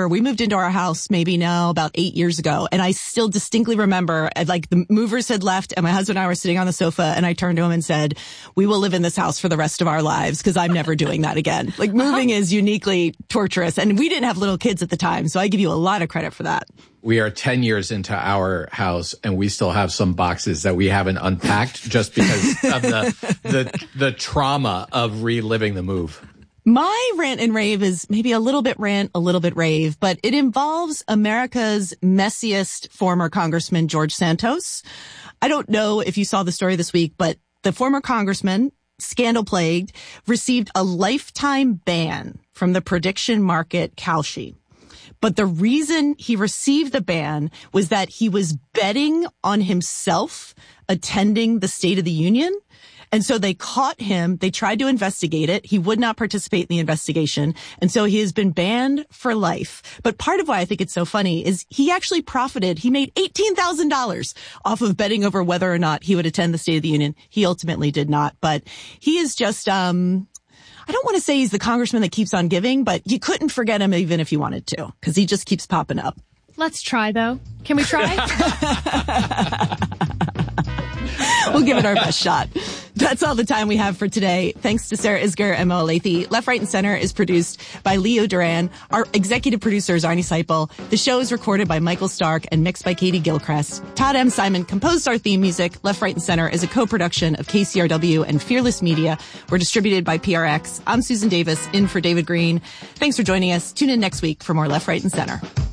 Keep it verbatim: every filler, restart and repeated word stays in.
remember we moved into our house maybe now about eight years ago. And I still distinctly remember like the movers had left and my husband and I were sitting on the sofa and I turned to him and said, we will live in this house for the rest of our lives because I'm never doing that again. Like moving is uniquely torturous. And we didn't have little kids at the time. So I give you a lot of credit for that. We are ten years into our house and we still have some boxes that we haven't unpacked just because of the, the, the trauma of reliving the move. My rant and rave is maybe a little bit rant, a little bit rave, but it involves America's messiest former Congressman, George Santos. I don't know if you saw the story this week, but the former congressman, scandal-plagued, received a lifetime ban from the prediction market Kalshi. But the reason he received the ban was that he was betting on himself attending the State of the Union. And so they caught him. They tried to investigate it. He would not participate in the investigation. And so he has been banned for life. But part of why I think it's so funny is he actually profited. He made eighteen thousand dollars off of betting over whether or not he would attend the State of the Union. He ultimately did not. But he is just, um, I don't want to say he's the congressman that keeps on giving, but you couldn't forget him even if you wanted to, because he just keeps popping up. Let's try, though. Can we try? We'll give it our best shot. That's all the time we have for today. Thanks to Sarah Isger and Mo Alathe. Left, Right, and Center is produced by Leo Duran. Our executive producer is Arnie Seipel. The show is recorded by Michael Stark and mixed by Katie Gilchrist. Todd M. Simon composed our theme music. Left, Right, and Center is a co-production of K C R W and Fearless Media. We're distributed by P R X. I'm Susan Davis, in for David Green. Thanks for joining us. Tune in next week for more Left, Right, and Center.